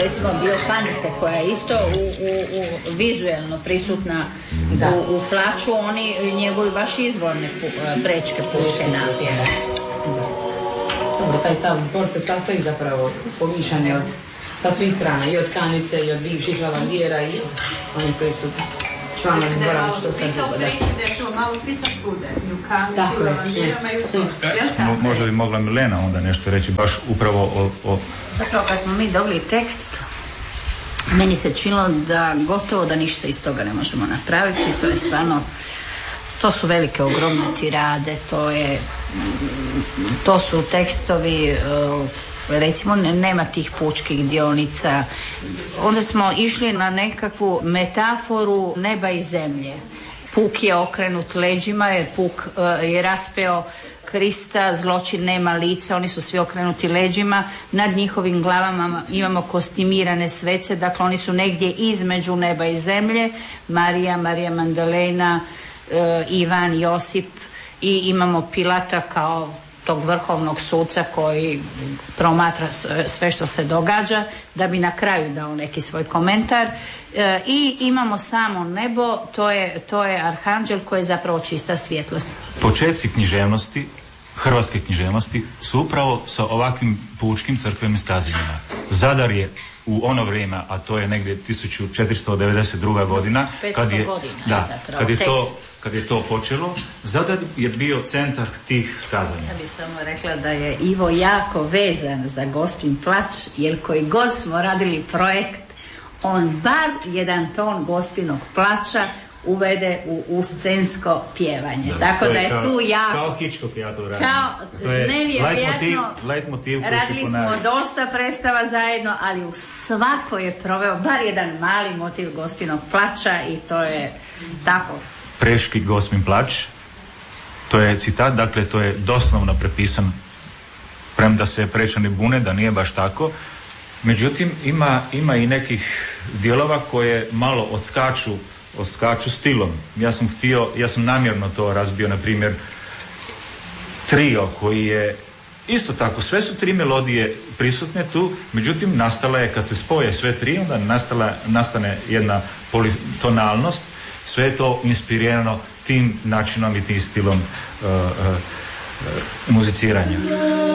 recimo dio Panice koja je isto u vizuelno prisutna u Flaču, oni njegovi baš izvorne prečke puške napjeve. Dobro, taj sav zbor se sastoji zapravo pomišane sa svih strana, i od Kanice, i od bivših lavandijera, i oni koji su članovi zbora. Malo svita svude, i u Kanici, i u lavandijerama, i u zboru. Možda bi mogla Milena onda nešto reći baš upravo o... Zapravo kad smo mi dobili tekst, meni se činilo da gotovo da ništa iz toga ne možemo napraviti. To je stvarno, to su velike, ogromne tirade, to su tekstovi, recimo nema tih pučkih dionica. Onda smo išli na nekakvu metaforu neba i zemlje. Puk je okrenut leđima jer Puk je raspeo Krista, zločin nema lica, oni su svi okrenuti leđima, nad njihovim glavama imamo kostimirane svece, dakle oni su negdje između neba i zemlje, Marija Magdalena, Ivan, Josip, i imamo Pilata kao tog vrhovnog suca koji promatra sve što se događa da bi na kraju dao neki svoj komentar, i imamo samo nebo, to je arhanđel koji je zapravo čista svjetlost. Početci književnosti, hrvatske književnosti, su upravo sa ovakvim pučkim crkvenim skazanjima. Zadar je u ono vrijeme, a to je negdje 1492. godina, kad je to počelo, Zadar je bio centar tih skazanja. Ja bih samo rekla da je Ivo jako vezan za Gospin plač, jer koji god smo radili projekt, on bar jedan ton Gospinog plača uvede u scensko pjevanje. Tako da je tu jako... Kao Hitchcock ja to radim. To je nevjerojatno. Leitmotiv koji radili smo dosta predstava zajedno, ali u svakoj je proveo bar jedan mali motiv Gospinog plača i to je tako. Preški Gospin plač, to je citat, dakle to je doslovno prepisan, premda se Prečani bune da nije baš tako. Međutim, ima i nekih dijelova koje malo odskaču stilom. Ja sam namjerno to razbio, na primjer trio koji je isto tako, sve su tri melodije prisutne tu, međutim nastala je, kad se spoje sve tri, onda nastane jedna politonalnost, sve je to inspirirano tim načinom i tim stilom muziciranja.